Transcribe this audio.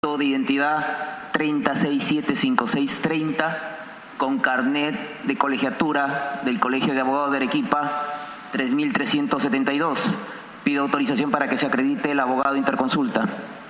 de identidad 30675630 con carnet de colegiatura del Colegio de Abogados de Arequipa 3372. Pido autorización para que se acredite el abogado interconsulta.